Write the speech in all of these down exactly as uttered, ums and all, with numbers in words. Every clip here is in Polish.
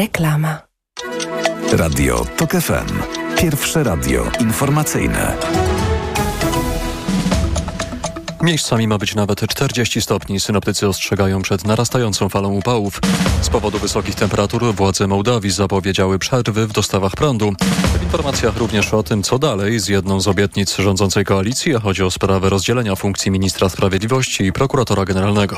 Reklama. Radio Tok F M. Pierwsze radio informacyjne. Miejscami ma być nawet czterdzieści stopni. Synoptycy ostrzegają przed narastającą falą upałów. Z powodu wysokich temperatur władze Mołdawii zapowiedziały przerwy w dostawach prądu. W informacjach również o tym, co dalej z jedną z obietnic rządzącej koalicji, a chodzi o sprawę rozdzielenia funkcji ministra sprawiedliwości i prokuratora generalnego.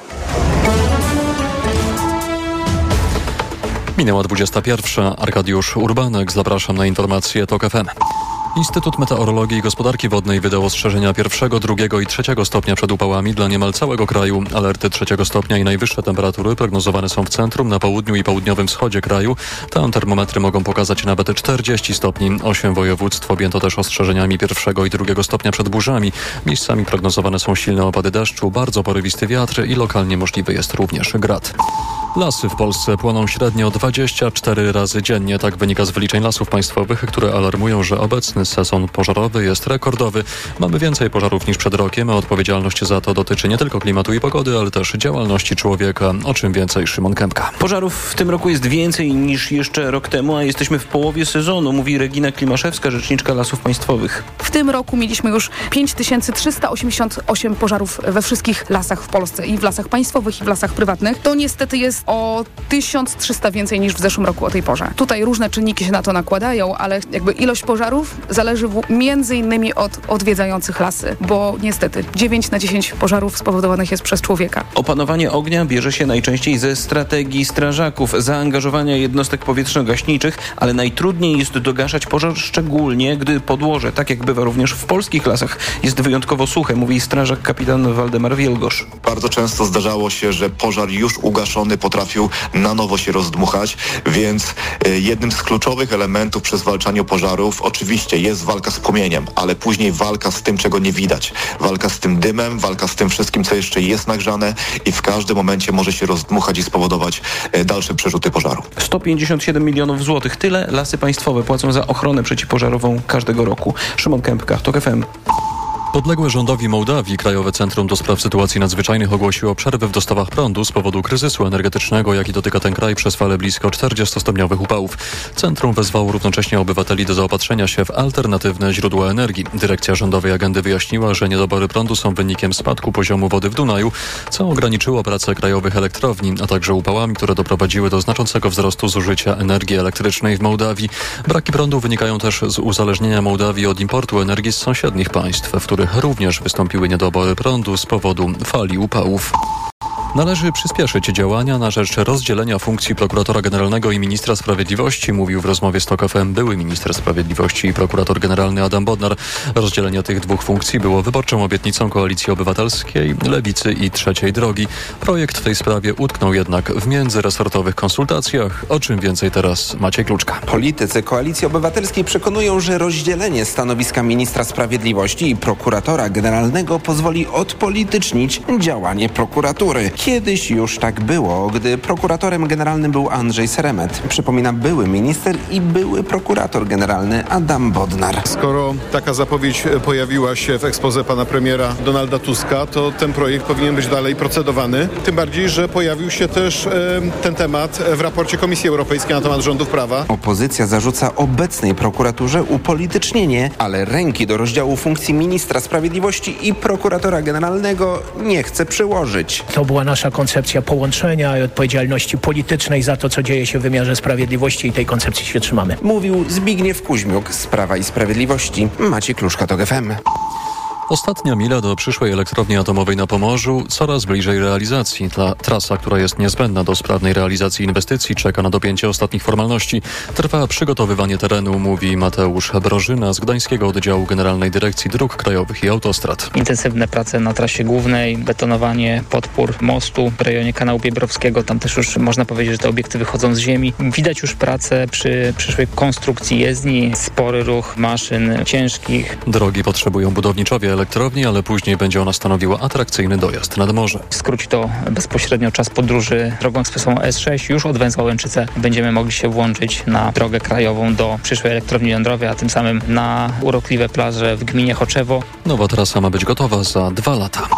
Minęła dwudziesta pierwsza. Arkadiusz Urbanek. Zapraszam na informacje Tok F M. Instytut Meteorologii i Gospodarki Wodnej wydał ostrzeżenia pierwszego, drugiego i trzeciego stopnia przed upałami dla niemal całego kraju. Alerty trzeciego stopnia i najwyższe temperatury prognozowane są w centrum, na południu i południowym wschodzie kraju. Tam termometry mogą pokazać nawet czterdzieści stopni. Osiem województw objęto też ostrzeżeniami pierwszego i drugiego stopnia przed burzami. Miejscami prognozowane są silne opady deszczu, bardzo porywisty wiatr i lokalnie możliwy jest również grad. Lasy w Polsce płoną średnio dwadzieścia cztery razy dziennie. Tak wynika z wyliczeń Lasów Państwowych, które alarmują, że obecny sezon pożarowy jest rekordowy. Mamy więcej pożarów niż przed rokiem, a odpowiedzialność za to dotyczy nie tylko klimatu i pogody, ale też działalności człowieka. O czym więcej Szymon Kępka. Pożarów w tym roku jest więcej niż jeszcze rok temu, a jesteśmy w połowie sezonu, mówi Regina Klimaszewska, rzeczniczka Lasów Państwowych. W tym roku mieliśmy już pięć tysięcy trzysta osiemdziesiąt osiem pożarów we wszystkich lasach w Polsce, i w lasach państwowych, i w lasach prywatnych. To niestety jest o tysiąc trzysta więcej niż w zeszłym roku o tej porze. Tutaj różne czynniki się na to nakładają, ale jakby ilość pożarów zależy w, między innymi od odwiedzających lasy, bo niestety dziewięć na dziesięć pożarów spowodowanych jest przez człowieka. Opanowanie ognia bierze się najczęściej ze strategii strażaków, zaangażowania jednostek powietrzno-gaśniczych, ale najtrudniej jest dogaszać pożar, szczególnie gdy podłoże, tak jak bywa również w polskich lasach, jest wyjątkowo suche, mówi strażak kapitan Waldemar Wielgosz. Bardzo często zdarzało się, że pożar już ugaszony potrafił na nowo się rozdmuchać, więc jednym z kluczowych elementów przy zwalczaniu pożarów oczywiście jest walka z płomieniem, ale później walka z tym, czego nie widać. Walka z tym dymem, walka z tym wszystkim, co jeszcze jest nagrzane i w każdym momencie może się rozdmuchać i spowodować dalsze przerzuty pożaru. sto pięćdziesiąt siedem milionów złotych. Tyle Lasy Państwowe płacą za ochronę przeciwpożarową każdego roku. Szymon Kępka, Tok F M. Podległe rządowi Mołdawii Krajowe Centrum do Spraw Sytuacji Nadzwyczajnych ogłosiło przerwę w dostawach prądu z powodu kryzysu energetycznego, jaki dotyka ten kraj przez falę blisko czterdziestostopniowych upałów. Centrum wezwało równocześnie obywateli do zaopatrzenia się w alternatywne źródła energii. Dyrekcja Rządowej Agendy wyjaśniła, że niedobory prądu są wynikiem spadku poziomu wody w Dunaju, co ograniczyło pracę krajowych elektrowni, a także upałami, które doprowadziły do znaczącego wzrostu zużycia energii elektrycznej w Mołdawii. Braki prądu wynikają też z uzależnienia Mołdawii od importu energii z sąsiednich państw, w których również wystąpiły niedobory prądu z powodu fali upałów. Należy przyspieszyć działania na rzecz rozdzielenia funkcji prokuratora generalnego i ministra sprawiedliwości, mówił w rozmowie z Tok F M były minister sprawiedliwości i prokurator generalny Adam Bodnar. Rozdzielenie tych dwóch funkcji było wyborczą obietnicą Koalicji Obywatelskiej, Lewicy i Trzeciej Drogi. Projekt w tej sprawie utknął jednak w międzyresortowych konsultacjach. O czym więcej teraz Maciej Kluczka. Politycy Koalicji Obywatelskiej przekonują, że rozdzielenie stanowiska ministra sprawiedliwości i prokuratora generalnego pozwoli odpolitycznić działanie prokuratury. Kiedyś już tak było, gdy prokuratorem generalnym był Andrzej Seremet. Przypomina były minister i były prokurator generalny Adam Bodnar. Skoro taka zapowiedź pojawiła się w exposé pana premiera Donalda Tuska, to ten projekt powinien być dalej procedowany. Tym bardziej, że pojawił się też e, ten temat w raporcie Komisji Europejskiej na temat rządów prawa. Opozycja zarzuca obecnej prokuraturze upolitycznienie, ale ręki do rozdziału funkcji ministra sprawiedliwości i prokuratora generalnego nie chce przyłożyć. To była nasza koncepcja połączenia i odpowiedzialności politycznej za to, co dzieje się w wymiarze sprawiedliwości, i tej koncepcji się trzymamy. Mówił Zbigniew Kuźmiuk z Prawa i Sprawiedliwości. Maciej Kluczka, Tok F M. Ostatnia mila do przyszłej elektrowni atomowej na Pomorzu coraz bliżej realizacji. Ta trasa, która jest niezbędna do sprawnej realizacji inwestycji, czeka na dopięcie ostatnich formalności. Trwa przygotowywanie terenu, mówi Mateusz Brożyna z Gdańskiego Oddziału Generalnej Dyrekcji Dróg Krajowych i Autostrad. Intensywne prace na trasie głównej, betonowanie podpór mostu w rejonie kanału Biebrowskiego. Tam też już można powiedzieć, że te obiekty wychodzą z ziemi. Widać już pracę przy przyszłej konstrukcji jezdni, spory ruch maszyn ciężkich. Drogi potrzebują budowniczowie elektrowni, ale później będzie ona stanowiła atrakcyjny dojazd nad morze. Skróci to bezpośrednio czas podróży drogą ekspresową S sześć. Już od węzła Łęczyce będziemy mogli się włączyć na drogę krajową do przyszłej elektrowni jądrowej, a tym samym na urokliwe plaże w gminie Choczewo. Nowa trasa ma być gotowa za dwa lata.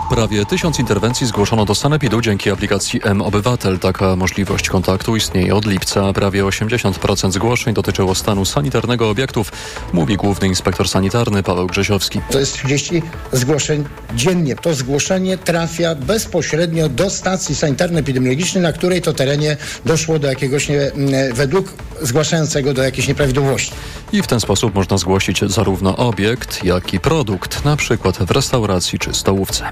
Prawie tysiąc interwencji zgłoszono do sanepidu dzięki aplikacji M-Obywatel. Taka możliwość kontaktu istnieje od lipca. Prawie osiemdziesiąt procent zgłoszeń dotyczyło stanu sanitarnego obiektów, mówi główny inspektor sanitarny Paweł Grzesiowski. To jest trzydzieści zgłoszeń dziennie. To zgłoszenie trafia bezpośrednio do stacji sanitarno-epidemiologicznej, na której to terenie doszło do jakiegoś, nie, według zgłaszającego do jakiejś nieprawidłowości. I w ten sposób można zgłosić zarówno obiekt, jak i produkt, na przykład w restauracji czy stołówce.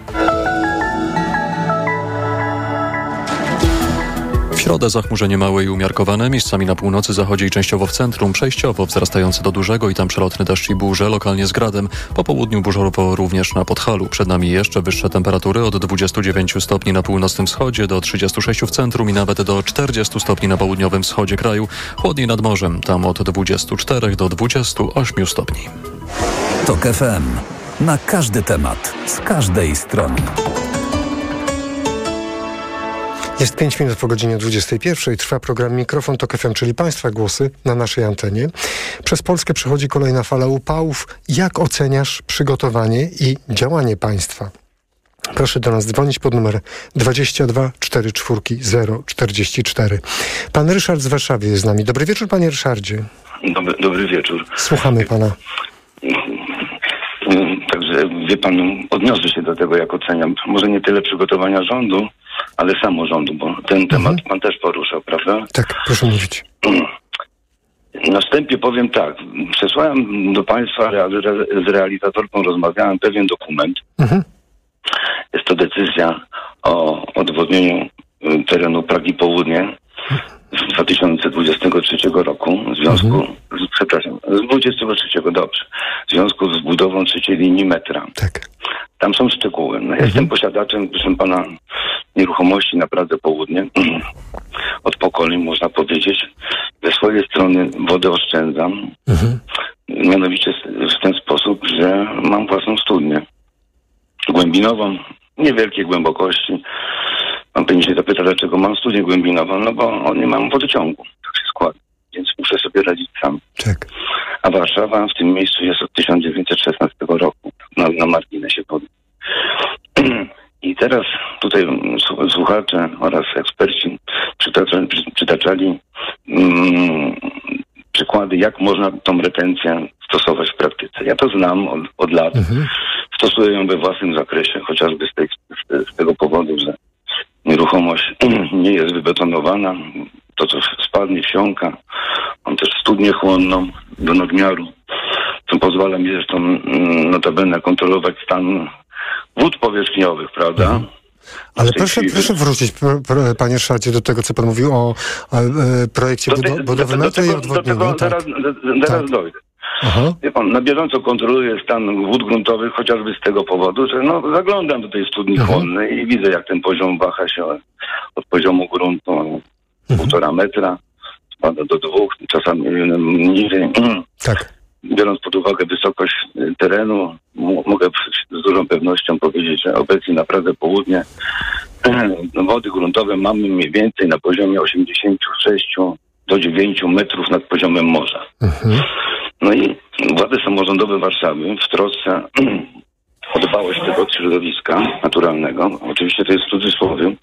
W środę zachmurzenie małe i umiarkowane, miejscami na północy, zachodzie i częściowo w centrum, przejściowo wzrastające do dużego i tam przelotny deszcz i burze, lokalnie z gradem. Po południu burzowo również na Podhalu. Przed nami jeszcze wyższe temperatury od dwudziestu dziewięciu stopni na północnym wschodzie do trzydziestu sześciu w centrum i nawet do czterdziestu stopni na południowym wschodzie kraju. Chłodniej nad morzem, tam od dwudziestu czterech do dwudziestu ośmiu stopni. TOK F M. Na każdy temat, z każdej strony. Jest pięć minut po godzinie dwudziestej pierwszej. Trwa program Mikrofon Tok F M, czyli Państwa głosy na naszej antenie. Przez Polskę przechodzi kolejna fala upałów. Jak oceniasz przygotowanie i działanie państwa? Proszę do nas dzwonić pod numer dwadzieścia dwa czterdzieści cztery zero czterdzieści cztery. Pan Ryszard z Warszawy jest z nami. Dobry wieczór, panie Ryszardzie. Dobry, dobry wieczór. Słuchamy pana. Także wie pan, odniosę się do tego, jak oceniam. Może nie tyle przygotowania rządu, ale samorządu, bo ten mhm. temat pan też poruszał, prawda? Tak, proszę mówić. Na wstępie powiem tak. Przesłałem do państwa z realizatorką, rozmawiałem pewien dokument. Mhm. Jest to decyzja o odwodnieniu terenu Pragi Południe z dwa tysiące dwudziestego trzeciego roku w związku, mhm. z, przepraszam, z dwudziestego trzeciego, dobrze, w związku z budową trzeciej linii metra. Tak. Tam są szczegóły. No, mhm. Jestem posiadaczem, proszę pana, nieruchomości na Pradze Południe. Od pokoleń, można powiedzieć. Ze swojej strony wodę oszczędzam. Mhm. Mianowicie w ten sposób, że mam własną studnię głębinową, niewielkiej głębokości. Pan pewnie się zapyta, dlaczego mam studnię głębinową, no bo nie mam wodociągu. Tak się składa. Więc muszę sobie radzić sam. Tak. A Warszawa w tym miejscu jest od tysiąc dziewięćset szesnastego roku. Na, na marginesie wody. I teraz tutaj słuchacze oraz eksperci przytaczali, przytaczali mm, przykłady, jak można tą retencję stosować w praktyce. Ja to znam od, od lat. Mhm. Stosuję ją we własnym zakresie, chociażby z, tej, z, z tego powodu, że nieruchomość nie jest wybetonowana. To, co spadnie, wsiąka. Mam też studnię chłonną do nadmiaru, co pozwala mi zresztą mm, notabene kontrolować stan wód powierzchniowych, prawda? Mhm. Ale proszę, proszę wrócić, panie Ryszardzie, do tego, co pan mówił o, o e, projekcie do te, budowy metra i odwodnienia. Do tego tak. zaraz, zaraz tak. dojdę. Aha. Wie pan, na bieżąco kontroluję stan wód gruntowych, chociażby z tego powodu, że no, zaglądam do tej studni mhm. chłonnej i widzę, jak ten poziom waha się od poziomu gruntu mhm. półtora metra, spada do dwóch, czasami niżej. Tak. Biorąc pod uwagę wysokość terenu, m- mogę z dużą pewnością powiedzieć, że obecnie na Pradze Południe wody gruntowe mamy mniej więcej na poziomie osiemdziesiąt sześć do dziewięciu metrów nad poziomem morza. Mhm. No i władze samorządowe Warszawy w trosce o dbałość tego środowiska naturalnego, oczywiście to jest w cudzysłowie,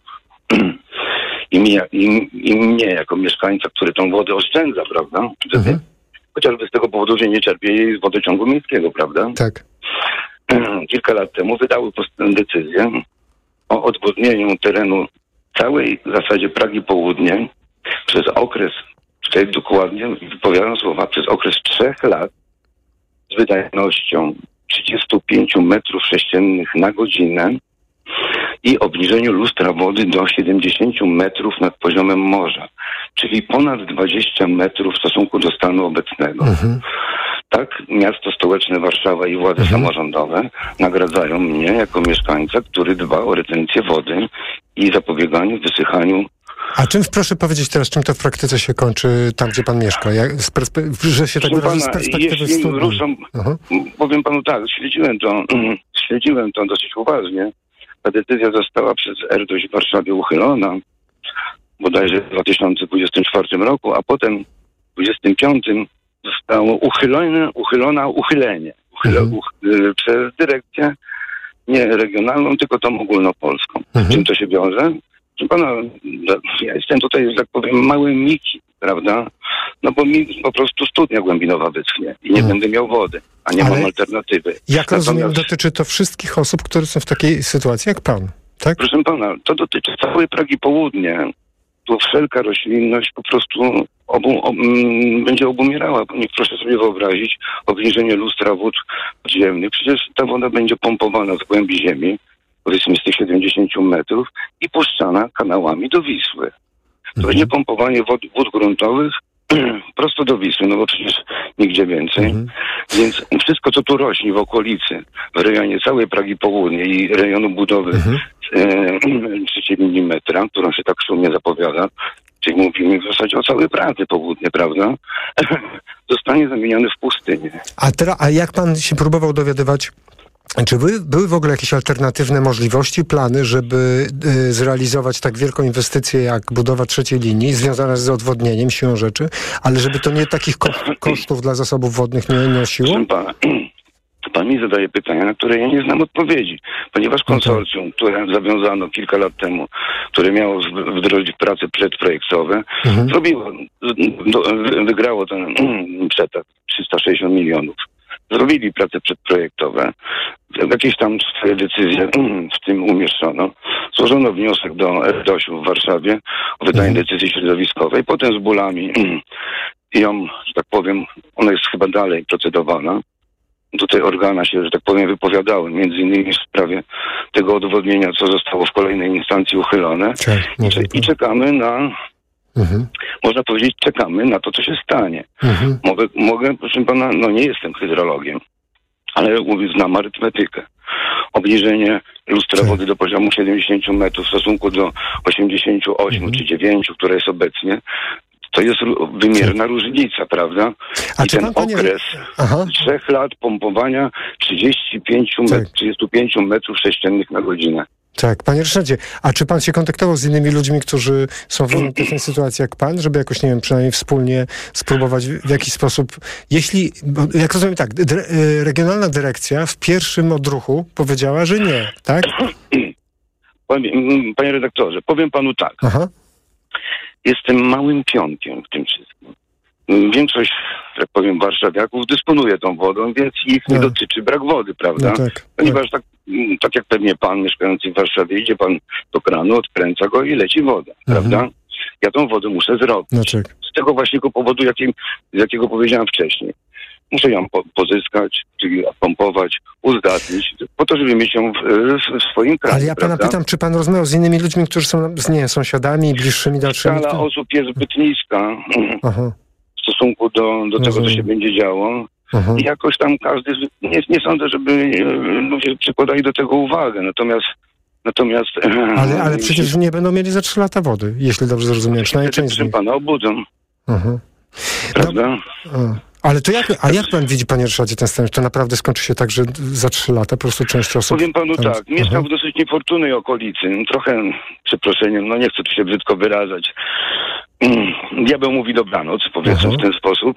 i mnie, i, i mnie jako mieszkańca, który tą wodę oszczędza, prawda? Mhm. Chociażby z tego powodu, że nie czerpie jej z wodociągu miejskiego, prawda? Tak. Kilka lat temu wydały decyzję o odwodnieniu terenu całej w zasadzie Pragi Południe przez okres, tutaj dokładnie wypowiadam słowa, przez okres trzech lat z wydajnością trzydziestu pięciu metrów sześciennych na godzinę i obniżeniu lustra wody do siedemdziesięciu metrów nad poziomem morza, czyli ponad dwadzieścia metrów w stosunku do stanu obecnego. Mhm. Tak, miasto stołeczne Warszawa i władze mhm. samorządowe nagradzają mnie jako mieszkańca, który dba o retencję wody i zapobieganiu wysychaniu. A czym, proszę powiedzieć teraz, czym to w praktyce się kończy tam, gdzie pan mieszka? Jak, z perspe- że się tak wyrażę, z perspektywy studni. Ruszam, uh-huh. Powiem panu tak, śledziłem to, śledziłem to dosyć uważnie. Ta decyzja została przez R D O Ś w Warszawie uchylona, bodajże w dwa tysiące dwudziestym czwartym roku, a potem w dwudziestym piątym zostało uchylone, uchylona uchylenie uchyle, mhm. uch, przez dyrekcję nie regionalną, tylko tą ogólnopolską. Mhm. Czym to się wiąże? Proszę pana, ja jestem tutaj, że tak powiem, mały Miki, prawda? No bo mi po prostu studnia głębinowa wyschnie i nie Mhm. będę miał wody, a nie Ale mam alternatywy. Jak Natomiast, rozumiem, dotyczy to wszystkich osób, które są w takiej sytuacji jak pan, tak? proszę pana, to dotyczy całej Pragi Południe. Tu wszelka roślinność po prostu obu, ob, m, będzie obumierała. Niech proszę sobie wyobrazić obniżenie lustra wód podziemnych. Przecież ta woda będzie pompowana z głębi ziemi, powiedzmy z tych siedemdziesięciu metrów i puszczana kanałami do Wisły. To Mhm. będzie pompowanie wód, wód gruntowych prosto do Wisły, no bo przecież nigdzie więcej. Mhm. Więc wszystko, co tu rośnie w okolicy, w rejonie całej Pragi Południe i rejonu budowy Mhm. e, trzeciej linii metra, którą się tak szumnie zapowiada, czyli mówimy w zasadzie o całej Pradze Południe, prawda, zostanie zamieniony w pustynię. A, teraz, a jak pan się próbował dowiadywać, czy były, były w ogóle jakieś alternatywne możliwości, plany, żeby y, zrealizować tak wielką inwestycję jak budowa trzeciej linii, związana z odwodnieniem, siłą rzeczy, ale żeby to nie takich ko- kosztów dla zasobów wodnych nie nosiło? Proszę pana, pan mi zadaje pytania, na które ja nie znam odpowiedzi, ponieważ konsorcjum, które zawiązano kilka lat temu, które miało w- wdrożyć prace przedprojektowe, Mhm. zrobiło, do, wygrało ten przetarg trzysta sześćdziesiąt milionów. Zrobili prace przedprojektowe, jakieś tam swoje decyzje w tym umieszczono. Złożono wniosek do R D O S-u w Warszawie o wydanie Mhm. decyzji środowiskowej. Potem z bólami ją, że tak powiem, ona jest chyba dalej procedowana. Tutaj organa się, że tak powiem, wypowiadały, między innymi w sprawie tego odwodnienia, co zostało w kolejnej instancji uchylone. Tak, I, może I czekamy na, Mhm. można powiedzieć, czekamy na to, co się stanie. Mhm. Mogę, mogę, proszę pana, no nie jestem hydrologiem, ale mówię, znam arytmetykę. Obniżenie lustra Tak. wody do poziomu siedemdziesięciu metrów w stosunku do osiemdziesięciu ośmiu Mhm. czy dziewięciu, która jest obecnie, to jest ró- wymierna różnica, prawda? A I czy ten pan, panie- okres Aha. trzech lat pompowania trzydziestu pięciu Tak. met- trzydziestu pięciu metrów sześciennych na godzinę. Tak, panie Ryszardzie, a czy pan się kontaktował z innymi ludźmi, którzy są w takiej sytuacji jak pan, żeby jakoś, nie wiem, przynajmniej wspólnie spróbować w, w jakiś sposób, jeśli, bo jak rozumiem tak, dyre, y, regionalna dyrekcja w pierwszym odruchu powiedziała, że nie, tak? Powiem, mm, panie redaktorze, powiem panu tak. Aha, Jestem małym pionkiem w tym wszystkim. Mm, Większość, że tak powiem, warszawiaków dysponuje tą wodą, więc ich nie No. dotyczy brak wody, prawda? no tak. tak. Ponieważ tak, mm, tak jak pewnie pan mieszkający w Warszawie, idzie pan do kranu, odkręca go i leci woda, Mhm. prawda? Ja tą wodę muszę zrobić. No tak. Z tego właśnie powodu, jakim, z jakiego powiedziałem wcześniej. Muszę ją po, pozyskać, czyli pompować, uzdatnić, po to, żeby mieć ją w, w, w swoim kraju. Ale ja pana prawda? pytam, czy pan rozmawiał z innymi ludźmi, którzy są, z, nie wiem, sąsiadami, bliższymi, dalszymi? Skala osób jest zbyt niska Aha, w stosunku do, do tego, co Rozumiem. się będzie działo. aha. I jakoś tam każdy, nie, nie sądzę, żeby e, ludzie przykładali do tego uwagę. Natomiast, natomiast... Ale, ale przecież nie będą mieli za trzy lata wody, jeśli dobrze zrozumiałem, przynajmniej Wtedy, część z proszę nich. pana, obudzą, Aha. prawda? A. Ale to jak, a jak pan widzi, panie Ryszardzie, ten scenariusz? To naprawdę skończy się tak, że za trzy lata po prostu część osób... Powiem panu tam- tak, mieszkam Aha. w dosyć niefortunnej okolicy. Trochę, przeproszeniem, no nie chcę tu się brzydko wyrażać. Mm, Diabeł mówi dobranoc, powiedzmy Aha. w ten sposób.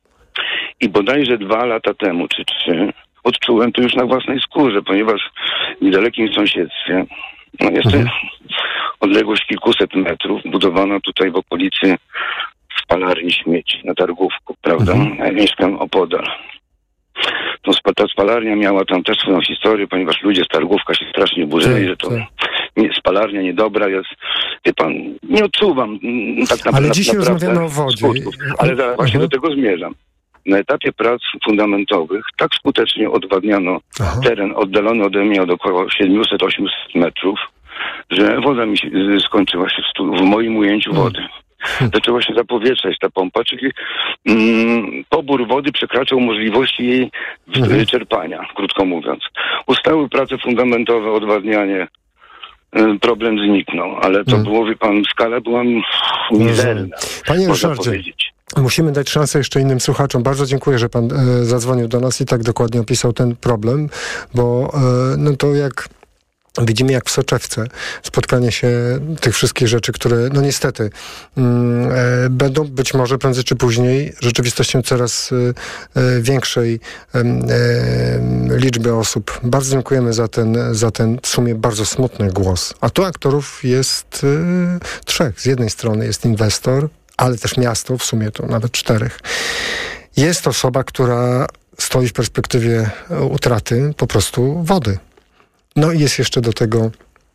I bodajże dwa lata temu, czy trzy, odczułem to już na własnej skórze, ponieważ w niedalekim sąsiedztwie, no jest to Mhm. odległość kilkuset metrów, budowana tutaj w okolicy spalarni śmieci na Targówku, prawda? Mhm. Ja mieszkam opodal. To spa- ta spalarnia miała tam też swoją historię, ponieważ ludzie z Targówka się strasznie burzyli, Tak, że to tak. nie, spalarnia niedobra jest. Wie pan, nie odczuwam mm, tak naprawdę. Ale dzisiaj naprawdę rozmawiamy o wodzie. skutków. Ale zaraz właśnie Mhm. do tego zmierzam. Na etapie prac fundamentowych tak skutecznie odwadniano Aha. teren oddalony ode mnie od około siedemset osiemset metrów, że woda mi się, y, skończyła się w, stu, w moim ujęciu wody. Zaczęła się zapowietrzać ta pompa, czyli mm, pobór wody przekraczał możliwości jej w- Mhm. czerpania, krótko mówiąc. Ustały prace fundamentowe, odwadnianie, y, problem zniknął, ale to Mhm. było, wie pan, skala była m- mizerna, Panie można Ryszardzie, powiedzieć. musimy dać szansę jeszcze innym słuchaczom. Bardzo dziękuję, że pan e, zadzwonił do nas i tak dokładnie opisał ten problem, bo e, no to jak Widzimy jak w soczewce spotkanie się tych wszystkich rzeczy, które no niestety mm, e, będą być może prędzej czy później rzeczywistością coraz e, większej e, e, liczby osób. Bardzo dziękujemy za ten, za ten w sumie bardzo smutny głos. A tu aktorów jest e, trzech. Z jednej strony jest inwestor, ale też miasto, w sumie to nawet czterech. Jest osoba, która stoi w perspektywie utraty po prostu wody. No i jest jeszcze do tego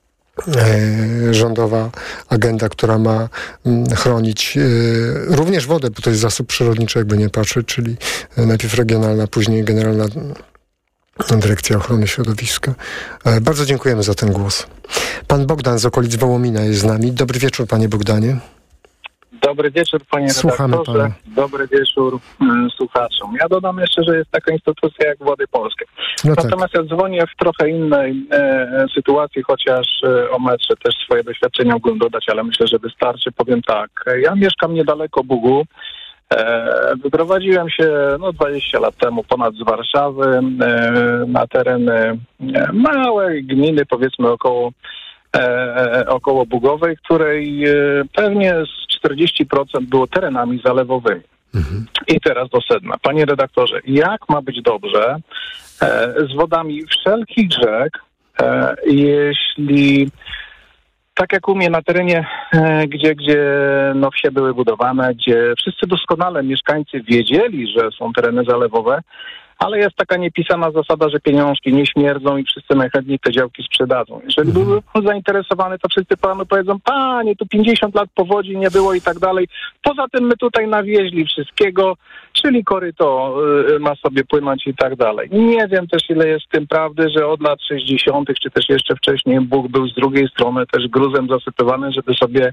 e, rządowa agenda, która ma m, chronić e, również wodę, bo to jest zasób przyrodniczy, jakby nie patrzeć, czyli e, najpierw regionalna, później Generalna Dyrekcja Ochrony Środowiska. E, bardzo dziękujemy za ten głos. Pan Bogdan z okolic Wołomina jest z nami. Dobry wieczór, panie Bogdanie. Dobry wieczór, panie Słuchamy redaktorze. pana. Dobry wieczór mm, słuchaczom. Ja dodam jeszcze, że jest taka instytucja jak Wody Polskie. No Natomiast tak. ja dzwonię w trochę innej e, sytuacji, chociaż e, o metrze też swoje doświadczenia mogłem dodać, ale myślę, że wystarczy. Powiem tak, ja mieszkam niedaleko Bugu. E, wyprowadziłem się no, dwadzieścia lat temu ponad z Warszawy e, na tereny e, małej gminy, powiedzmy około E, około Bugowej, której e, pewnie z czterdzieści procent było terenami zalewowymi. Mhm. I teraz do sedna. Panie redaktorze, jak ma być dobrze e, z wodami wszelkich rzek, e, jeśli tak jak u mnie na terenie, e, gdzie, gdzie no, wsie były budowane, gdzie wszyscy doskonale mieszkańcy wiedzieli, że są tereny zalewowe, ale jest taka niepisana zasada, że pieniążki nie śmierdzą i wszyscy najchętniej te działki sprzedadzą. Jeżeli Mhm. były zainteresowane, to wszyscy panu powiedzą, panie, tu pięćdziesiąt lat powodzi nie było i tak dalej. Poza tym my tutaj nawieźli wszystkiego, czyli koryto y, ma sobie płynąć i tak dalej. Nie wiem też, ile jest w tym prawdy, że od lat sześćdziesiątych czy też jeszcze wcześniej Bóg był z drugiej strony też gruzem zasypywany, żeby sobie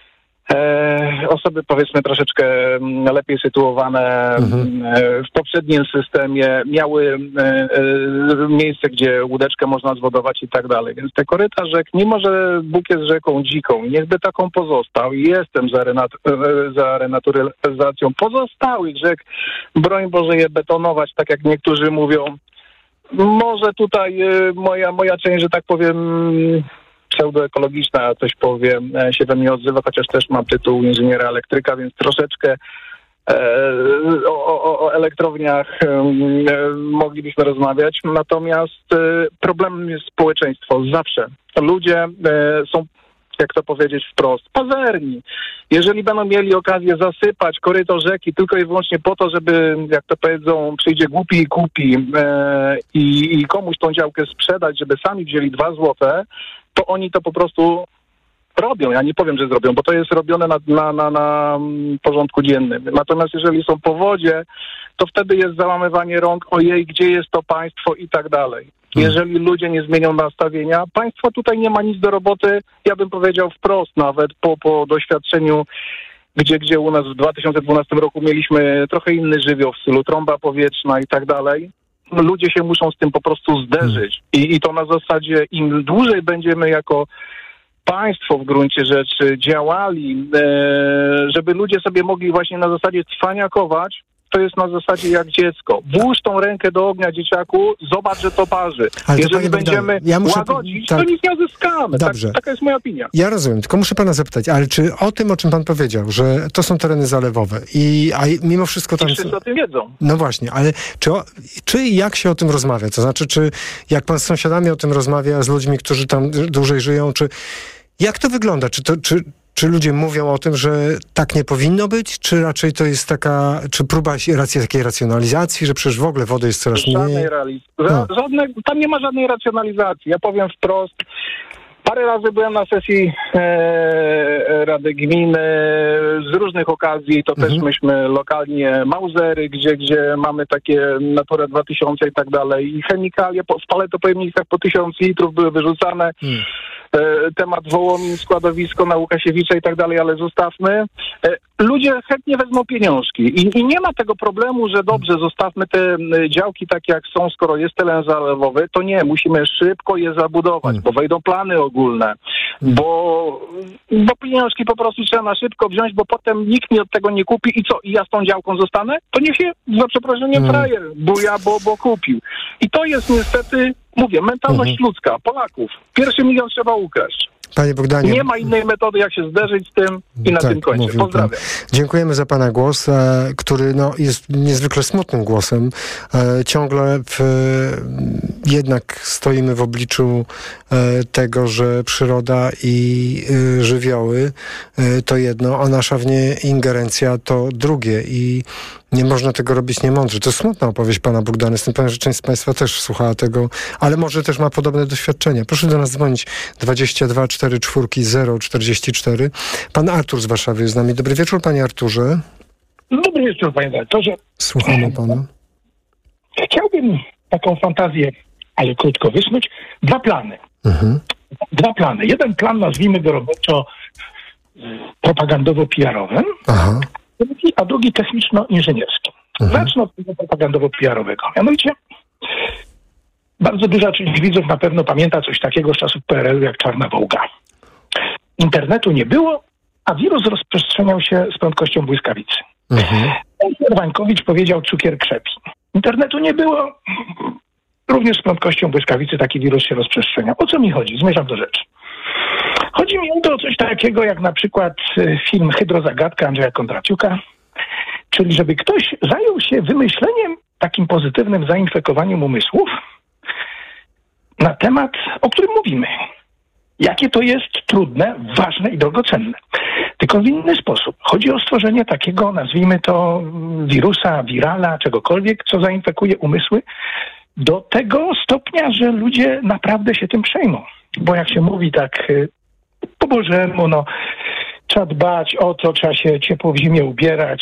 E, osoby powiedzmy troszeczkę m, lepiej sytuowane Mhm. e, w poprzednim systemie miały e, e, miejsce, gdzie łódeczkę można zwodować i tak dalej. Więc te koryta rzek, mimo że Bóg jest rzeką dziką, niechby taką pozostał i jestem za, renat, e, za renaturyzacją pozostałych rzek, broń Boże je betonować, tak jak niektórzy mówią. Może tutaj e, moja, moja część, że tak powiem, pseudoekologiczna, coś powiem, się we mnie odzywa, chociaż też mam tytuł inżyniera elektryka, więc troszeczkę e, o, o, o elektrowniach e, moglibyśmy rozmawiać. Natomiast e, problemem jest społeczeństwo. Zawsze ludzie e, są, jak to powiedzieć wprost, pazerni. Jeżeli będą mieli okazję zasypać koryto rzeki tylko i wyłącznie po to, żeby, jak to powiedzą, przyjdzie głupi i kupi e, i, i komuś tą działkę sprzedać, żeby sami wzięli dwa złote, to oni to po prostu robią. Ja nie powiem, że zrobią, bo to jest robione na, na, na, na porządku dziennym. Natomiast jeżeli są powodzie, to wtedy jest załamywanie rąk, ojej, gdzie jest to państwo i tak dalej. Jeżeli ludzie nie zmienią nastawienia, państwo tutaj nie ma nic do roboty, ja bym powiedział wprost nawet po, po doświadczeniu, gdzie, gdzie u nas w dwa tysiące dwunastym roku mieliśmy trochę inny żywioł w stylu trąba powietrzna i tak dalej. Ludzie się muszą z tym po prostu zderzyć. I, i to na zasadzie im dłużej będziemy jako państwo w gruncie rzeczy działali, e, żeby ludzie sobie mogli właśnie na zasadzie cwaniakować, to jest na zasadzie jak dziecko. Włóż tą rękę do ognia, dzieciaku, zobacz, że to parzy. Ale Jeżeli to, będziemy Bogdanie, ja muszę, łagodzić, tak. to nic nie uzyskamy. Tak, Dobrze. taka jest moja opinia. Ja rozumiem, tylko muszę pana zapytać, ale czy o tym, o czym pan powiedział, że to są tereny zalewowe i a mimo wszystko tam... I wszyscy o tym wiedzą. No właśnie, ale czy, o, czy i jak się o tym rozmawia? To znaczy, czy jak pan z sąsiadami o tym rozmawia, z ludźmi, którzy tam dłużej żyją, czy jak to wygląda? Czy to, czy, czy ludzie mówią o tym, że tak nie powinno być, czy raczej to jest taka, czy próba racji, takiej racjonalizacji, że przecież w ogóle wody jest coraz mniej? Żadnej realiz- no. żadne, tam nie ma żadnej racjonalizacji. Ja powiem wprost, parę razy byłem na sesji e, Rady Gminy z różnych okazji, to mhm. też myśmy lokalnie Mauzery, gdzie, gdzie mamy takie Natura dwa tysiące i tak dalej i chemikalie po, w paletopojemnikach po tysiąc litrów były wyrzucane. Hmm. Temat Wołomin, składowisko na Łukasiewicza i tak dalej, ale zostawmy. Ludzie chętnie wezmą pieniążki I, i nie ma tego problemu, że dobrze, zostawmy te działki tak jak są, skoro jest teren zalewowy, to nie, musimy szybko je zabudować, hmm. bo wejdą plany ogólne, hmm. bo, bo pieniążki po prostu trzeba na szybko wziąć, bo potem nikt mi od tego nie kupi i co, i ja z tą działką zostanę? To niech się, za przeproszeniem, hmm. frajer buja, bo, bo kupił. I to jest niestety Mówię, mentalność Mhm. ludzka, Polaków. Pierwszy milion trzeba ukraść. Panie Bogdanie. Nie ma innej metody, jak się zderzyć z tym i na tak, tym kończę. mówił pan. Pozdrawiam. Dziękujemy za pana głos, e, który no, jest niezwykle smutnym głosem. E, ciągle w, jednak stoimy w obliczu e, tego, że przyroda i e, żywioły e, to jedno, a nasza w nie ingerencja to drugie i nie można tego robić niemądrze. To smutna opowieść pana Bogdana. Jestem pewien, że część z państwa też słuchała tego, ale może też ma podobne doświadczenia. Proszę do nas dzwonić dwadzieścia dwa cztery cztery zero czterdzieści cztery. Pan Artur z Warszawy jest z nami. Dobry wieczór, panie Arturze. Dobry wieczór, panie dyrektorze. Słuchamy pana. Chciałbym taką fantazję, ale krótko wysnuć. Dwa plany. Mhm. Dwa plany. Jeden plan nazwijmy go roboczo propagandowo-P R-owym, Aha. a drugi techniczno-inżynierski. Mhm. Zacznę od tego propagandowo-P R-owego. Mianowicie bardzo duża część widzów na pewno pamięta coś takiego z czasów P R L u jak Czarna Wołga. Internetu nie było, a wirus rozprzestrzeniał się z prędkością błyskawicy. Mhm. Wańkowicz powiedział, cukier krzepi. Internetu nie było, również z prędkością błyskawicy taki wirus się rozprzestrzeniał. O co mi chodzi? Zmierzam do rzeczy. Chodzi mi o coś takiego jak na przykład film Hydrozagadka Andrzeja Kondraciuka, czyli żeby ktoś zajął się wymyśleniem, takim pozytywnym zainfekowaniem umysłów na temat, o którym mówimy. Jakie to jest trudne, ważne i drogocenne. Tylko w inny sposób. Chodzi o stworzenie takiego, nazwijmy to, wirusa, wirala, czegokolwiek, co zainfekuje umysły do tego stopnia, że ludzie naprawdę się tym przejmą. Bo jak się mówi tak po bożemu, no, trzeba dbać o to, trzeba się ciepło w zimie ubierać,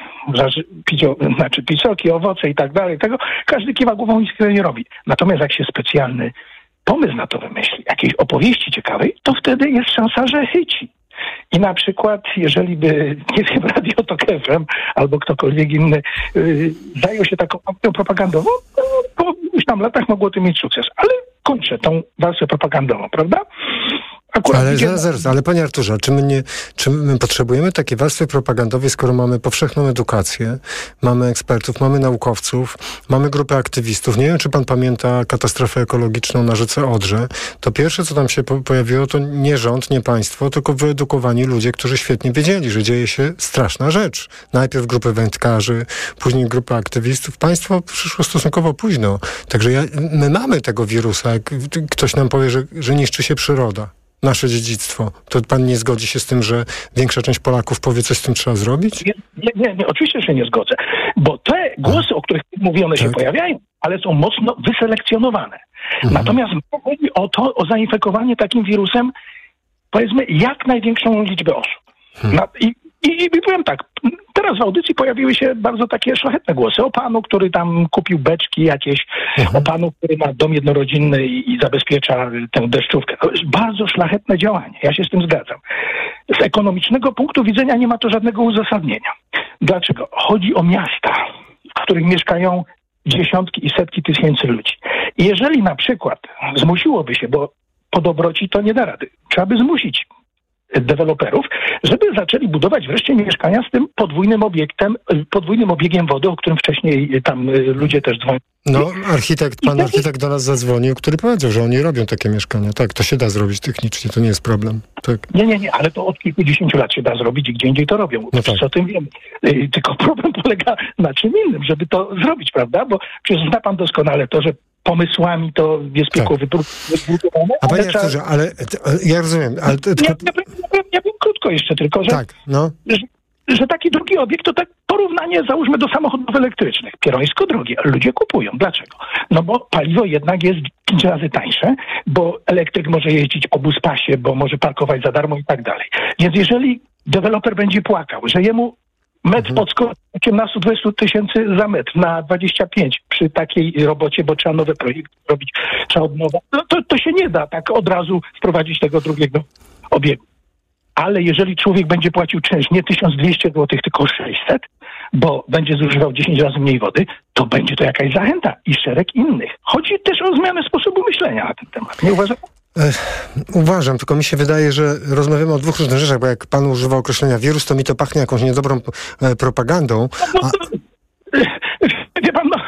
pić, znaczy pić soki, owoce i tak dalej. Tego każdy kiwa głową i nic nie robi. Natomiast jak się specjalny pomysł na to wymyśli, jakiejś opowieści ciekawej, to wtedy jest szansa, że chyci. I na przykład, jeżeli by, nie wiem, Radio Tok F M albo ktokolwiek inny yy, zajął się taką akcją propagandową, to po iluś tam latach mogło to mieć sukces. Ale kończę tą walkę propagandową, prawda? Akurat Ale idzie... zaraz, zaraz, ale panie Arturze, czy my, nie, czy my potrzebujemy takiej warstwy propagandowej, skoro mamy powszechną edukację, mamy ekspertów, mamy naukowców, mamy grupę aktywistów. Nie wiem, czy pan pamięta katastrofę ekologiczną na rzece Odrze. To pierwsze, co tam się po- pojawiło, to nie rząd, nie państwo, tylko wyedukowani ludzie, którzy świetnie wiedzieli, że dzieje się straszna rzecz. Najpierw grupy wędkarzy, później grupy aktywistów. Państwo przyszło stosunkowo późno. Także ja, my mamy tego wirusa. Jak ktoś nam powie, że, że niszczy się przyroda, nasze dziedzictwo, to pan nie zgodzi się z tym, że większa część Polaków powie, coś z tym trzeba zrobić? Nie, nie, nie, nie oczywiście, że się nie zgodzę. Bo te głosy, o których mówię, one się Tak. pojawiają, ale są mocno wyselekcjonowane. Mhm. Natomiast chodzi o to, o zainfekowanie takim wirusem, powiedzmy, jak największą liczbę osób. Hmm. Na, i, i, I powiem tak, teraz w audycji pojawiły się bardzo takie szlachetne głosy o panu, który tam kupił beczki jakieś, Mhm. o panu, który ma dom jednorodzinny i, i zabezpiecza tę deszczówkę. To jest bardzo szlachetne działanie, ja się z tym zgadzam. Z ekonomicznego punktu widzenia nie ma to żadnego uzasadnienia. Dlaczego? Chodzi o miasta, w których mieszkają dziesiątki i setki tysięcy ludzi. I jeżeli na przykład zmusiłoby się, bo po dobroci to nie da rady, trzeba by zmusić deweloperów, żeby zaczęli budować wreszcie mieszkania z tym podwójnym obiektem, podwójnym obiegiem wody, o którym wcześniej tam ludzie też dzwonią. No, architekt, pan architekt do nas zadzwonił, który powiedział, że oni robią takie mieszkania. Tak, to się da zrobić technicznie, to nie jest problem. Tak. Nie, nie, nie, ale to od kilkudziesięciu lat się da zrobić i gdzie indziej to robią. No tak. O tym wiem. Yy, Tylko problem polega na czym innym, żeby to zrobić, prawda? Bo przecież zna pan doskonale to, że pomysłami to jest piekło Tak. wybudowane. A panie ale trzeba- Arturze, ale ale ja rozumiem, ale to, Ja, tylko... ja, ja, ja wiem krótko jeszcze tylko, że, Tak, no. że, że taki drugi obiekt to tak porównanie załóżmy do samochodów elektrycznych. Pierońsko drogie, ale ludzie kupują. Dlaczego? No bo paliwo jednak jest pięć razy tańsze, bo elektryk może jeździć po buspasie, bo może parkować za darmo i tak dalej. Więc jeżeli deweloper będzie płakał, że jemu metr podskoczy osiemnaście dwadzieścia tysięcy za metr na dwadzieścia pięć przy takiej robocie, bo trzeba nowe projekty robić, trzeba od nowa. No to, to się nie da tak od razu wprowadzić tego drugiego obiegu. Ale jeżeli człowiek będzie płacił czynsz nie tysiąc dwieście złotych, tylko sześćset, bo będzie zużywał dziesięć razy mniej wody, to będzie to jakaś zachęta i szereg innych. Chodzi też o zmianę sposobu myślenia na ten temat. Nie uważa pan? Ech, uważam, tylko mi się wydaje, że rozmawiamy o dwóch różnych rzeczach, bo jak pan używa określenia wirus, to mi to pachnie jakąś niedobrą e, propagandą. No, A, to, wie pan, no,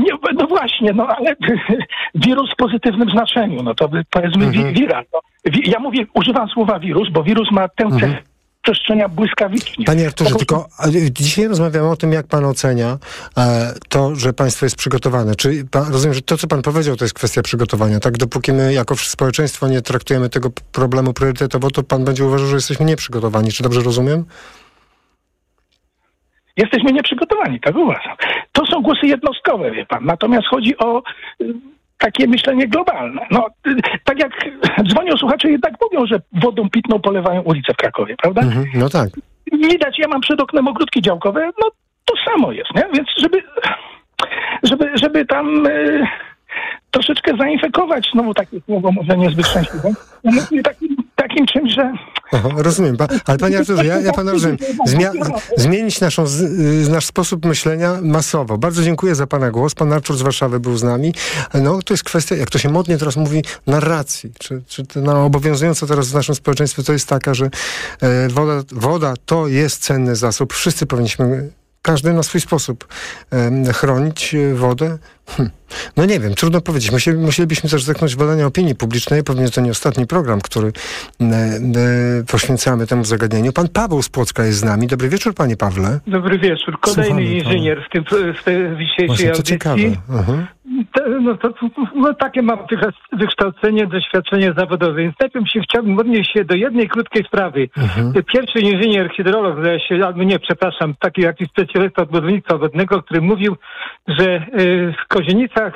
Nie, no właśnie, no ale wirus w pozytywnym znaczeniu, no to powiedzmy mhm. wi- wiral. No. Wi- ja mówię, używam słowa wirus, bo wirus ma tę cechę mhm. przestrzenia błyskawicznie. Panie Arturze, to, tylko dzisiaj rozmawiamy o tym, jak pan ocenia e, to, że państwo jest przygotowane. Czy pan, rozumiem, że to, co pan powiedział, to jest kwestia przygotowania, tak? Dopóki my jako społeczeństwo nie traktujemy tego problemu priorytetowo, to pan będzie uważał, że jesteśmy nieprzygotowani. Czy dobrze rozumiem? Jesteśmy nieprzygotowani, tak uważam. To są głosy jednostkowe, wie pan. Natomiast chodzi o y, takie myślenie globalne. No, y, tak jak dzwonią słuchacze, jednak mówią, że wodą pitną polewają ulice w Krakowie, prawda? Mhm, no tak. Widać, ja mam przed oknem ogródki działkowe, no to samo jest, nie? Więc żeby, żeby, żeby tam y, troszeczkę zainfekować, znowu takie słowo może niezbyt szczęśliwe, no, takim, takim czymś, że... Aha, rozumiem. Pa, ale panie Arturze, ja, ja pana rozumiem. Zmia- zmienić naszą, z, y, nasz sposób myślenia masowo. Bardzo dziękuję za pana głos. Pan Artur z Warszawy był z nami. No to jest kwestia, jak to się modnie teraz mówi, narracji. Czy, czy to, no, obowiązująca teraz w naszym społeczeństwie to jest taka, że e, woda, woda to jest cenny zasób. Wszyscy powinniśmy, każdy na swój sposób e, chronić wodę. Hm. No nie wiem, trudno powiedzieć. Musieli, musielibyśmy też zerknąć w badania opinii publicznej. Pewnie to nie ostatni program, który e, e, poświęcamy temu zagadnieniu. Pan Paweł z Płocka jest z nami. Dobry wieczór, panie Pawle. Dobry wieczór. Kolejny Słuchamy, inżynier w, tym, w tej dzisiejszej Właśnie, to audycji. ciekawe. Uh-huh. To, no, to, no, takie mam wykształcenie, doświadczenie zawodowe. Więc najpierw się chciałbym odnieść się do jednej krótkiej sprawy. Uh-huh. Pierwszy inżynier, hydrolog, zdaje się, albo nie, przepraszam, taki jakiś specjalista od budownictwa wodnego, który mówił, że y, w Kozienicach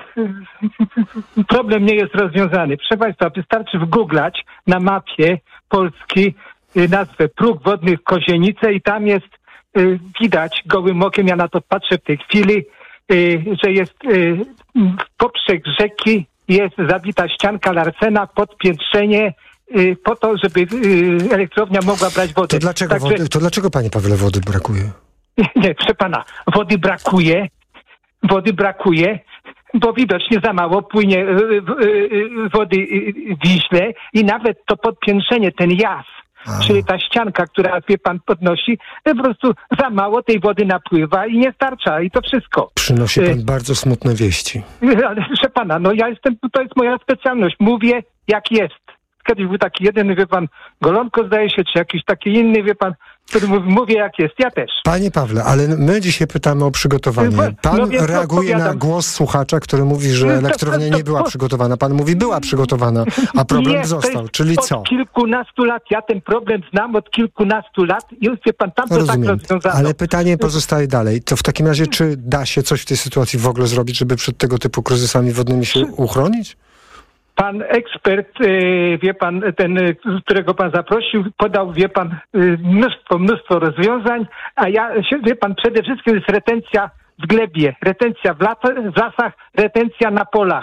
y, problem nie jest rozwiązany. Proszę Państwa, wystarczy wgooglać na mapie Polski y, nazwę próg wodnych Kozienice i tam jest, y, widać gołym okiem, ja na to patrzę w tej chwili, y, że jest y, w poprzek rzeki jest zabita ścianka Larsena, podpiętrzenie y, po to, żeby y, elektrownia mogła brać wodę. To dlaczego, Także, wody, to dlaczego panie Pawle, wody brakuje? Nie, proszę pana, wody brakuje, wody brakuje, bo widocznie za mało płynie y, y, y, wody y, w Wiśle i nawet to podpiętrzenie, ten jas, A. czyli ta ścianka, która, wie pan, podnosi, po prostu za mało tej wody napływa i nie starcza i to wszystko. Przynosi pan y, bardzo smutne wieści. Ale proszę pana, no ja jestem, to jest moja specjalność, mówię jak jest. Kiedyś był taki jeden, wie pan, Golonko zdaje się, czy jakiś taki inny, wie pan, który mówi, mówię jak jest, ja też. Panie Pawle, ale my dzisiaj pytamy o przygotowanie. Pan no reaguje na głos słuchacza, który mówi, że elektrownia nie była przygotowana. Pan mówi, była przygotowana, a problem nie, został. Czyli co? Od kilkunastu lat, ja ten problem znam od kilkunastu lat i wie pan, tam to Rozumiem, tak rozwiązano. Ale pytanie pozostaje dalej. To w takim razie, czy da się coś w tej sytuacji w ogóle zrobić, żeby przed tego typu kryzysami wodnymi się uchronić? Pan ekspert, wie pan, ten, którego pan zaprosił, podał, wie pan, mnóstwo, mnóstwo rozwiązań, a ja, wie pan, przede wszystkim jest retencja w glebie, retencja w, lat, w lasach, retencja na polach.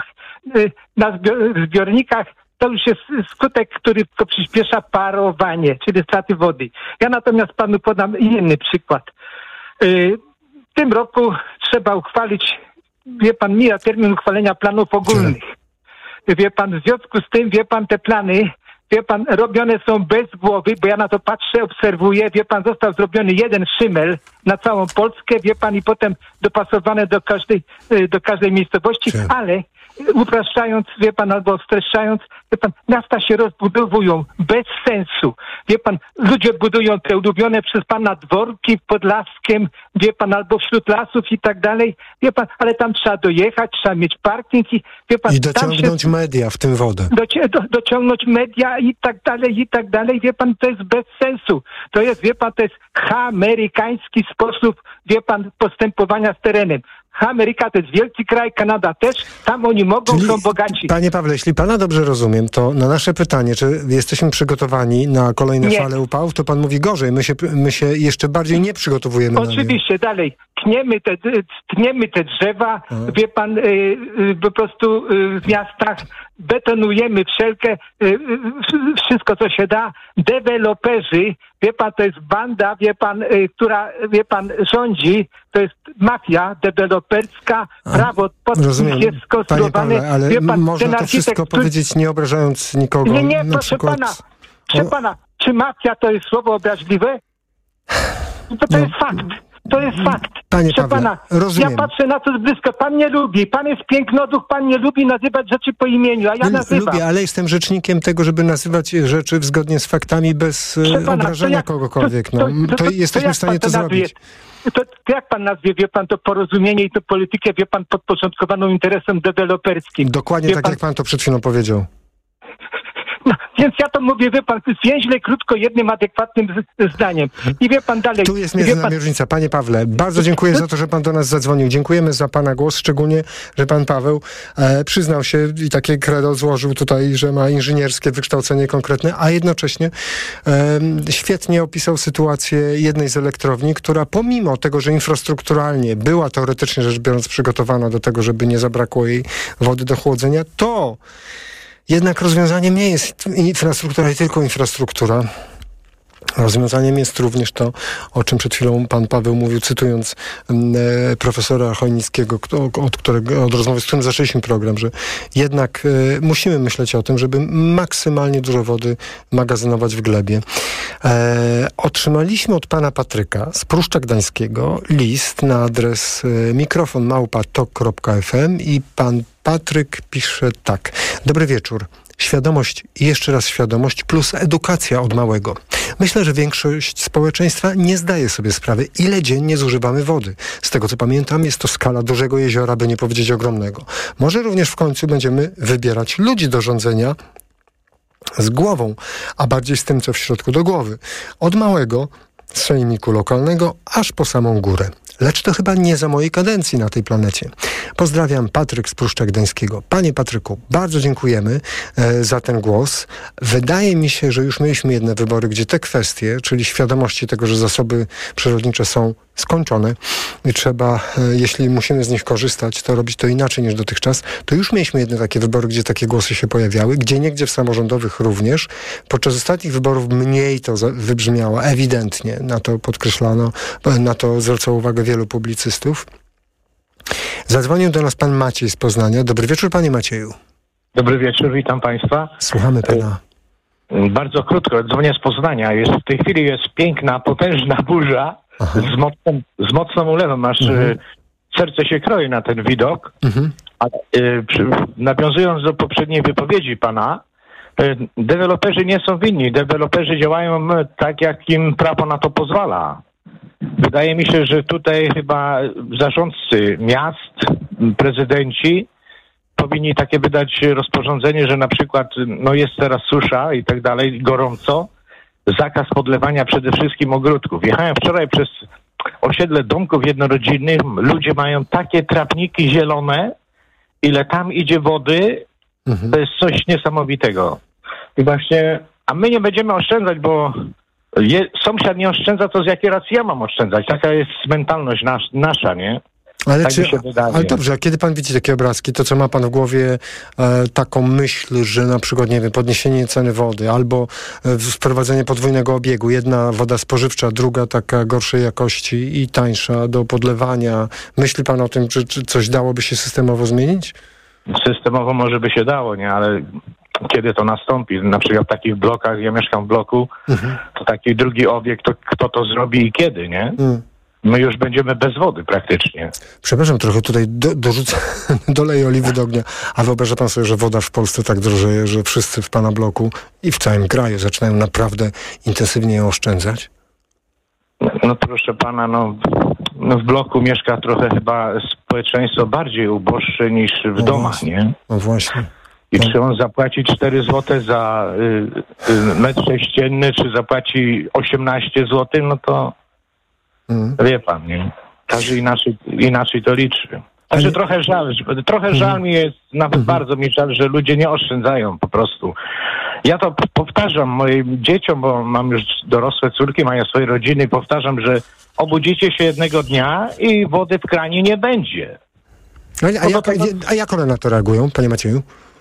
Na zbiornikach to już jest skutek, który to przyspiesza parowanie, czyli straty wody. Ja natomiast panu podam inny przykład. W tym roku trzeba uchwalić, wie pan, mija termin uchwalenia planów ogólnych. Wie pan, w związku z tym, wie pan, te plany, wie pan, robione są bez głowy, bo ja na to patrzę, obserwuję, wie pan, został zrobiony jeden szymel na całą Polskę, wie pan, i potem dopasowane do każdej, do każdej miejscowości, tak. Ale upraszczając, wie pan, albo streszczając, wie pan, miasta się rozbudowują bez sensu. Wie pan, ludzie budują te ulubione przez pana dworki w Podlaskiem, wie pan, albo wśród lasów i tak dalej, wie pan, ale tam trzeba dojechać, trzeba mieć parking i wie pan... I dociągnąć się, media, w tym wodę. Doci- do, dociągnąć media i tak dalej, i tak dalej, wie pan, to jest bez sensu. To jest, wie pan, to jest amerykański sposób, wie pan, postępowania z terenem. Ameryka to jest wielki kraj, Kanada też, tam oni mogą, Czyli, są bogaci. Panie Pawle, jeśli pana dobrze rozumiem, to na nasze pytanie, czy jesteśmy przygotowani na kolejne nie. fale upałów, to pan mówi gorzej, my się, my się jeszcze bardziej nie przygotowujemy. Oczywiście, dalej, tniemy te, tniemy te drzewa, A. wie pan, y, y, po prostu y, w miastach, betonujemy wszelkie, y, y, wszystko co się da, deweloperzy, wie pan, to jest banda, wie pan, y, która, wie pan, rządzi, to jest mafia deweloperska, A, prawo rozumiem, jest skonstruowane. Panie Pawle, ale wie pan, można to wszystko który... powiedzieć nie obrażając nikogo. Nie, nie, na proszę przykład... pana, proszę o... pana, czy mafia to jest słowo obraźliwe? To, to no. jest fakt. To jest fakt. Panie Proszę Pawle, pana, rozumiem. ja patrzę na to z bliska. Pan nie lubi. Pan jest pięknoduch, pan nie lubi nazywać rzeczy po imieniu, a ja No, nazywam. lubię, ale jestem rzecznikiem tego, żeby nazywać rzeczy zgodnie z faktami bez Proszę e, pana, obrażania to jak- kogokolwiek. No. to- To, to- to- jesteśmy to w stanie jak to pan to nazwie? zrobić. To, to jak pan nazwie, wie pan, to porozumienie i to politykę, wie pan, podporządkowaną interesom deweloperskim. Dokładnie Wie tak, pan, jak pan to przed chwilą powiedział. No, więc ja to mówię, wie pan, zwięźle, krótko, jednym adekwatnym z, zdaniem. I wie pan dalej. Tu jest I wie między pan, nami różnica. Panie Pawle, bardzo dziękuję za to, że pan do nas zadzwonił. Dziękujemy za pana głos, szczególnie, że pan Paweł e, przyznał się i takie credo złożył tutaj, że ma inżynierskie wykształcenie konkretne, a jednocześnie e, świetnie opisał sytuację jednej z elektrowni, która pomimo tego, że infrastrukturalnie była teoretycznie rzecz biorąc przygotowana do tego, żeby nie zabrakło jej wody do chłodzenia, to jednak rozwiązaniem nie jest infrastruktura i tylko infrastruktura. Rozwiązaniem jest również to, o czym przed chwilą pan Paweł mówił, cytując e, profesora Chojnickiego, kto, od, którego, od rozmowy, z którym zaczęliśmy program, że jednak e, musimy myśleć o tym, żeby maksymalnie dużo wody magazynować w glebie. E, otrzymaliśmy od pana Patryka z Pruszcza Gdańskiego list na adres e, mikrofon małpa tok kropka f m i pan Patryk pisze tak. Dobry wieczór. Świadomość i jeszcze raz świadomość plus edukacja od małego. Myślę, że większość społeczeństwa nie zdaje sobie sprawy, ile dziennie zużywamy wody. Z tego co pamiętam, jest to skala dużego jeziora, by nie powiedzieć ogromnego. Może również w końcu będziemy wybierać ludzi do rządzenia z głową, a bardziej z tym, co w środku do głowy. Od małego, z sejmiku lokalnego, aż po samą górę. Lecz to chyba nie za mojej kadencji na tej planecie. Pozdrawiam, Patryk z Pruszcza Gdańskiego. Panie Patryku, bardzo dziękujemy e, za ten głos. Wydaje mi się, że już mieliśmy jedne wybory, gdzie te kwestie, czyli świadomości tego, że zasoby przyrodnicze są skończone i trzeba, e, jeśli musimy z nich korzystać, to robić to inaczej niż dotychczas, to już mieliśmy jedne takie wybory, gdzie takie głosy się pojawiały, gdzie niegdzie w samorządowych również. Podczas ostatnich wyborów mniej to za- wybrzmiało, ewidentnie. Na to podkreślano, na to zwracało uwagę wielu publicystów. Zadzwonił do nas pan Maciej z Poznania. Dobry wieczór, panie Macieju. Dobry wieczór, witam państwa. Słuchamy pana. Bardzo krótko, dzwonię z Poznania. Jest, w tej chwili jest piękna, potężna burza z mocną, z mocną ulewą, aż Mhm. y, serce się kroi na ten widok. Mhm. A, y, przy, nawiązując do poprzedniej wypowiedzi pana, y, deweloperzy nie są winni. Deweloperzy działają y, tak, jak im prawo na to pozwala. Wydaje mi się, że tutaj chyba zarządcy miast, prezydenci powinni takie wydać rozporządzenie, że na przykład no jest teraz susza i tak dalej, gorąco, zakaz podlewania przede wszystkim ogródków. Jechałem wczoraj przez osiedle domków jednorodzinnych, ludzie mają takie trawniki zielone, ile tam idzie wody, mhm. to jest coś niesamowitego. I właśnie, a my nie będziemy oszczędzać, bo je, sąsiad nie oszczędza, to z jakiej racji ja mam oszczędzać? Taka jest mentalność nas, nasza, nie? Ale, tak czy, mi się wydaje. ale dobrze, a kiedy pan widzi takie obrazki, to co ma pan w głowie e, taką myśl, że na przykład, nie wiem, podniesienie ceny wody albo e, wprowadzenie podwójnego obiegu, jedna woda spożywcza, druga taka gorszej jakości i tańsza do podlewania. Myśli pan o tym, czy, czy coś dałoby się systemowo zmienić? Systemowo może by się dało, nie? Ale kiedy to nastąpi? Na przykład w takich blokach, ja mieszkam w bloku, mhm. to taki drugi obiekt, to kto to zrobi i kiedy, nie? Mhm. My już będziemy bez wody praktycznie. Przepraszam, trochę tutaj do, dorzucę, doleję oliwy do ognia. A wyobraża pan sobie, że woda w Polsce tak drożeje, że wszyscy w pana bloku i w całym kraju zaczynają naprawdę intensywnie ją oszczędzać? No proszę pana, no, no w bloku mieszka trochę chyba społeczeństwo bardziej uboższe niż w no domach, właśnie. Nie? No właśnie. I no. Czy on zapłaci cztery złote za y, y, metr sześcienny, czy zapłaci osiemnaście złotych, no to mm. wie pan, nie? Każdy inaczej, inaczej to liczy. Także Ale... trochę żal, trochę mm. żal mi jest, nawet mm. bardzo mi żal, że ludzie nie oszczędzają po prostu. Ja to powtarzam moim dzieciom, bo mam już dorosłe córki, mają swoje rodziny, powtarzam, że obudzicie się jednego dnia i wody w kranie nie będzie. A, a, jak, a jak one na to reagują, panie Macieju?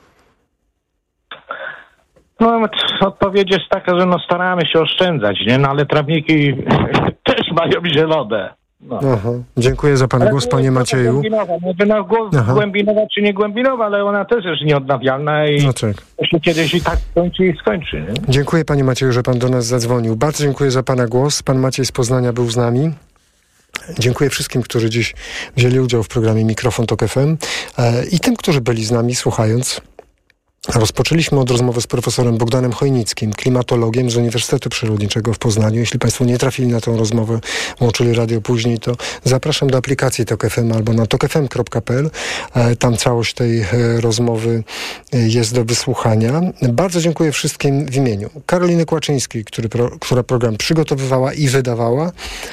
No, odpowiedź jest taka, że no staramy się oszczędzać, nie? No ale trawniki też mają zielone. No. Aha. Dziękuję za pana ale głos, panie Macieju. Głębinowa, no, głębinowa czy nie głębinowa, ale ona też jest nieodnawialna i no tak. to się kiedyś i tak skończy i skończy. Nie? Dziękuję panie Macieju, że pan do nas zadzwonił. Bardzo dziękuję za pana głos. Pan Maciej z Poznania był z nami. Dziękuję wszystkim, którzy dziś wzięli udział w programie Mikrofon Tok F M i tym, którzy byli z nami słuchając. Rozpoczęliśmy od rozmowy z profesorem Bogdanem Chojnickim, klimatologiem z Uniwersytetu Przyrodniczego w Poznaniu. Jeśli Państwo nie trafili na tę rozmowę, włączyli radio później, to zapraszam do aplikacji Tok F M albo na tok f m kropka p l. Tam całość tej rozmowy jest do wysłuchania. Bardzo dziękuję wszystkim w imieniu Karoliny Kłaczyńskiej, który pro, która program przygotowywała i wydawała,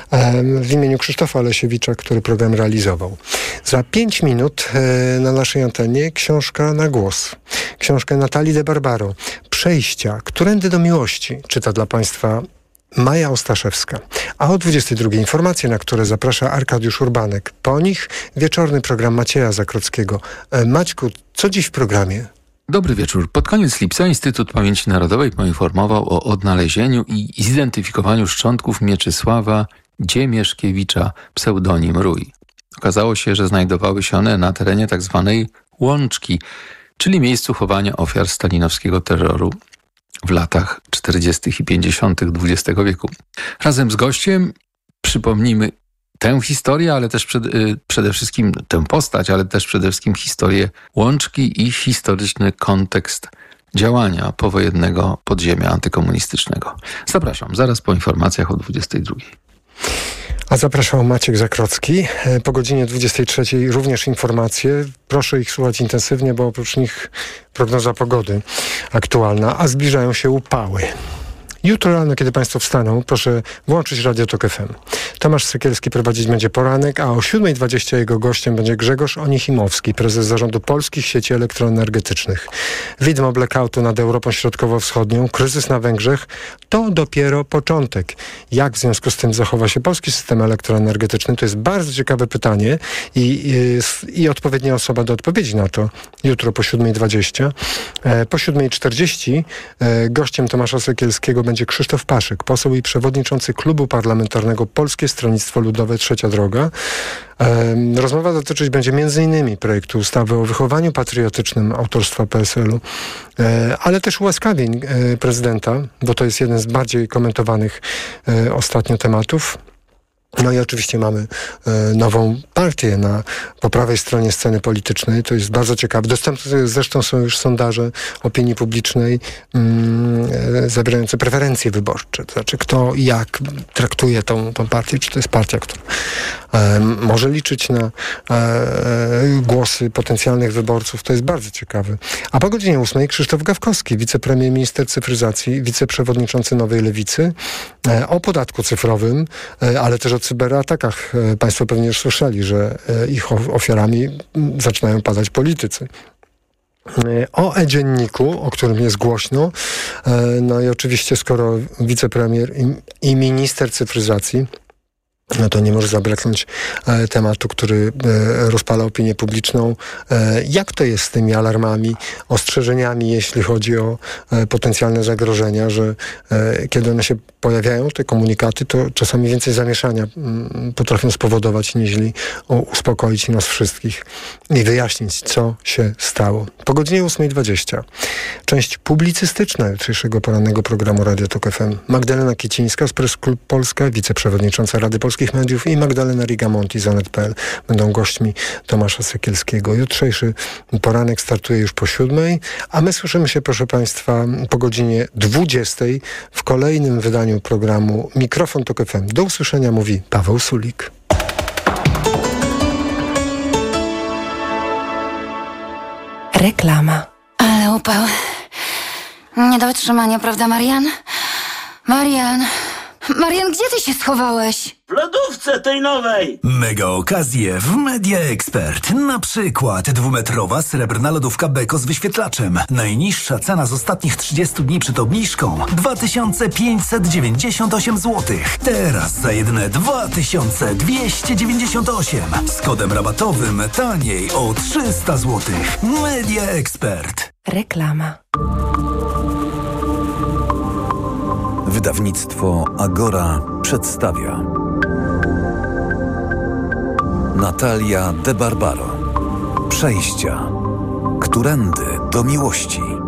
w imieniu Krzysztofa Lesiewicza, który program realizował. Za pięć minut na naszej antenie książka na głos. Książka Natalii de Barbaro. Przejścia. Którędy do miłości? Czyta dla Państwa Maja Ostaszewska. A o dwudziestej drugiej informacje, na które zaprasza Arkadiusz Urbanek. Po nich wieczorny program Macieja Zakrockiego. Maćku, co dziś w programie? Dobry wieczór. Pod koniec lipca Instytut Pamięci Narodowej poinformował o odnalezieniu i zidentyfikowaniu szczątków Mieczysława Dziemieszkiewicza, pseudonim Rój. Okazało się, że znajdowały się one na terenie tzw. Łączki, czyli miejscu chowania ofiar stalinowskiego terroru w latach czterdziestych i pięćdziesiątych dwudziestego wieku. Razem z gościem przypomnijmy tę historię, ale też przed, y, przede wszystkim tę postać, ale też przede wszystkim historię Łączki i historyczny kontekst działania powojennego podziemia antykomunistycznego. Zapraszam, zaraz po informacjach o dwudziestej drugiej. A zapraszał Maciek Zakrocki. Po godzinie dwudziestej trzeciej również informacje. Proszę ich słuchać intensywnie, bo oprócz nich prognoza pogody aktualna, a zbliżają się upały. Jutro rano, kiedy Państwo wstaną, proszę włączyć Radio Tok F M. Tomasz Sekielski prowadzić będzie poranek, a o siódma dwadzieścia jego gościem będzie Grzegorz Onichimowski, prezes zarządu Polskich Sieci Elektroenergetycznych. Widmo blackoutu nad Europą Środkowo-Wschodnią, kryzys na Węgrzech, to dopiero początek. Jak w związku z tym zachowa się polski system elektroenergetyczny? To jest bardzo ciekawe pytanie i, i, i odpowiednia osoba do odpowiedzi na to jutro po siódma dwadzieścia. Po siódma czterdzieści gościem Tomasza Sekielskiego będzie Krzysztof Paszyk, poseł i przewodniczący Klubu Parlamentarnego Polskie Stronnictwo Ludowe Trzecia Droga. Rozmowa dotyczyć będzie między innymi projektu ustawy o wychowaniu patriotycznym autorstwa P S L u, ale też ułaskawień prezydenta, bo to jest jeden z bardziej komentowanych ostatnio tematów. No i oczywiście mamy e, nową partię na, po prawej stronie sceny politycznej. To jest bardzo ciekawe. Dostępne zresztą są już sondaże opinii publicznej mm, e, zawierające preferencje wyborcze. To znaczy kto i jak traktuje tą, tą partię. Czy to jest partia, która e, może liczyć na e, głosy potencjalnych wyborców. To jest bardzo ciekawe. A po godzinie ósmej Krzysztof Gawkowski, wicepremier, minister cyfryzacji, wiceprzewodniczący Nowej Lewicy, e, o podatku cyfrowym, e, ale też o cyberatakach. Państwo pewnie już słyszeli, że ich ofiarami zaczynają padać politycy. O e-dzienniku, o którym jest głośno, no i oczywiście skoro wicepremier i minister cyfryzacji, no to nie może zabraknąć e, tematu, który e, rozpala opinię publiczną. E, jak to jest z tymi alarmami, ostrzeżeniami, jeśli chodzi o e, potencjalne zagrożenia, że e, kiedy one się pojawiają, te komunikaty, to czasami więcej zamieszania m, potrafią spowodować, nieźli uspokoić nas wszystkich i wyjaśnić, co się stało. Po godzinie ósma dwadzieścia część publicystyczna jutrzejszego porannego programu Radio Tok F M. Magdalena Kicińska z Press Club Polska, wiceprzewodnicząca Rady Polskich Mediów i Magdalena Rigamonti z Onet kropka p l będą gośćmi Tomasza Sekielskiego. Jutrzejszy poranek startuje już po siódmej, a my słyszymy się, proszę Państwa, po godzinie dwudziestej w kolejnym wydaniu programu Mikrofon Tok F M. Do usłyszenia, mówi Paweł Sulik. Reklama. Ale upał. Nie do wytrzymania, prawda, Marian? Marian! Marian, gdzie ty się schowałeś? W lodówce tej nowej! Mega okazje w Media Expert. Na przykład dwumetrowa srebrna lodówka Beko z wyświetlaczem. Najniższa cena z ostatnich trzydziestu dni przed obniżką dwa tysiące pięćset dziewięćdziesiąt osiem złotych. Teraz za jedyne dwa tysiące dwieście dziewięćdziesiąt osiem. Z kodem rabatowym taniej o trzysta złotych. Media Expert. Reklama. Wydawnictwo Agora przedstawia Natalia de Barbaro. Przejścia. Którędy do miłości.